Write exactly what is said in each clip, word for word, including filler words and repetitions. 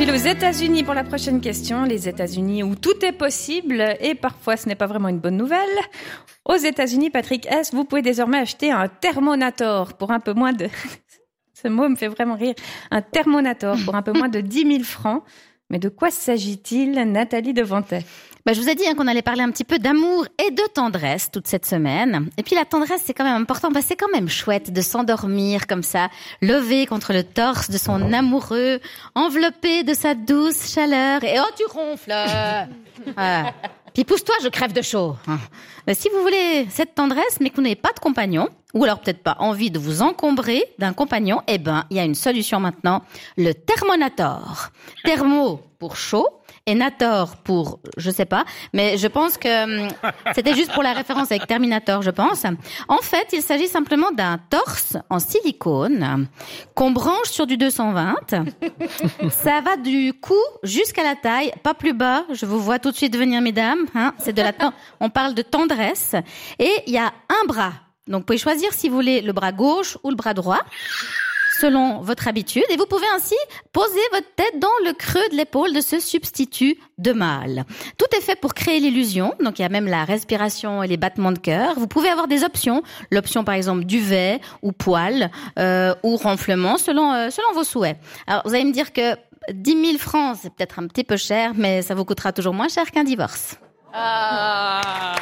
file aux États-Unis pour la prochaine question. Les États-Unis où tout est possible et parfois ce n'est pas vraiment une bonne nouvelle. Aux États-Unis, Patrick S, vous pouvez désormais acheter un thermonator pour un peu moins de... Ce mot me fait vraiment rire. Un thermonator pour un peu moins de dix mille francs. Mais de quoi s'agit-il, Nathalie Devantet? Bah, je vous ai dit hein, qu'on allait parler un petit peu d'amour et de tendresse toute cette semaine. Et puis la tendresse, c'est quand même important. Bah, c'est quand même chouette de s'endormir comme ça, levé contre le torse de son amoureux, enveloppé de sa douce chaleur. Et oh, tu ronfles. euh. Puis pousse-toi, je crève de chaud. Mais si vous voulez cette tendresse, mais que vous n'avez pas de compagnon, ou alors peut-être pas envie de vous encombrer d'un compagnon, eh ben, il y a une solution maintenant, le thermonator. Thermo pour chaud et nator pour, je sais pas, mais je pense que hum, c'était juste pour la référence avec Terminator, je pense. En fait, il s'agit simplement d'un torse en silicone qu'on branche sur du deux cent vingt. Ça va du cou jusqu'à la taille, pas plus bas. Je vous vois tout de suite venir, mesdames. Hein, c'est de la, ten- on parle de tendresse. Et il y a un bras. Donc, vous pouvez choisir si vous voulez le bras gauche ou le bras droit, selon votre habitude. Et vous pouvez ainsi poser votre tête dans le creux de l'épaule de ce substitut de mâle. Tout est fait pour créer l'illusion. Donc, il y a même la respiration et les battements de cœur. Vous pouvez avoir des options. L'option, par exemple, duvet ou poil euh, ou ronflement, selon, euh, selon vos souhaits. Alors, vous allez me dire que dix mille francs, c'est peut-être un petit peu cher, mais ça vous coûtera toujours moins cher qu'un divorce. Ah.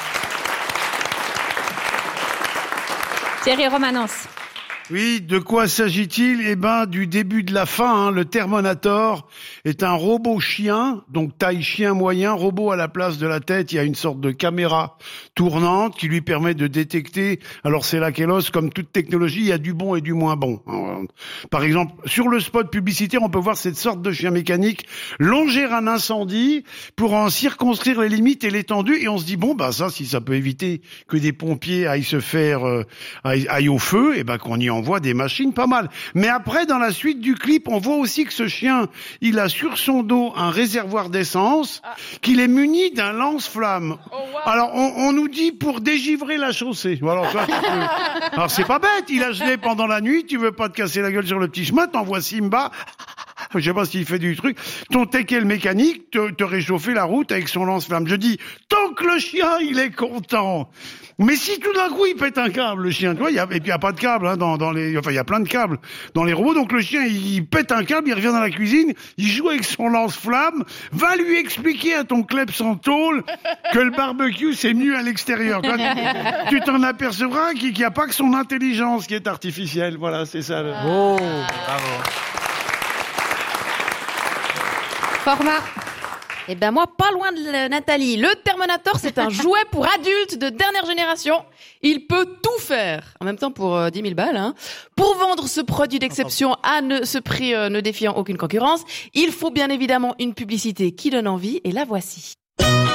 Thierry Romanens. Oui, de quoi s'agit-il? Eh ben, du début de la fin, hein. Le Thermonator est un robot chien, donc taille chien moyen, robot à la place de la tête. Il y a une sorte de caméra tournante qui lui permet de détecter. Alors c'est là qu'elle ose, comme toute technologie, il y a du bon et du moins bon. Par exemple, sur le spot publicitaire, on peut voir cette sorte de chien mécanique longer un incendie pour en circonscrire les limites et l'étendue. Et on se dit, bon, bah ça, si ça peut éviter que des pompiers aillent se faire, euh, aillent, aillent au feu, et ben qu'on y en on voit des machines pas mal. Mais après, dans la suite du clip, on voit aussi que ce chien, il a sur son dos un réservoir d'essence, ah. qu'il est muni d'un lance-flamme. Oh, wow. Alors, on, on nous dit pour dégivrer la chaussée. Alors, toi, tu peux... Alors, c'est pas bête. Il a gelé pendant la nuit. Tu veux pas te casser la gueule sur le petit chemin. T'envoies Simba. Je sais pas s'il fait du truc. Ton teckel mécanique te, te réchauffer la route avec son lance-flamme. Je dis, tant que le chien, il est content. Mais si tout d'un coup, il pète un câble, le chien, tu vois, y a, et puis il n'y a pas de câble, hein, dans, dans les, enfin, il y a plein de câbles dans les robots. Donc le chien, il, il pète un câble, il revient dans la cuisine, il joue avec son lance-flamme, va lui expliquer à ton klebs en tôle que le barbecue, c'est mieux à l'extérieur. Tu, tu t'en apercevras qu'il n'y a pas que son intelligence qui est artificielle. Voilà, c'est ça. Le... Oh, bravo. Format. Eh ben moi, pas loin de Nathalie. Le Thermonator, c'est un jouet pour adultes de dernière génération. Il peut tout faire. En même temps, pour euh, dix mille balles. Hein. Pour vendre ce produit d'exception à ne, ce prix euh, ne défiant aucune concurrence, il faut bien évidemment une publicité qui donne envie. Et la voici.